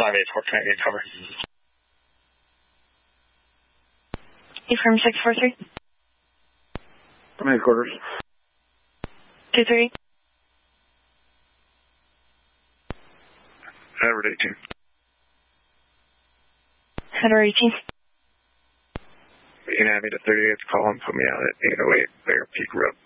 584, can I get cover? Affirm 643. From headquarters. 238. Edward 18. Edward 18. You can have me to 38th call and put me out at 808 Bear Peak Road.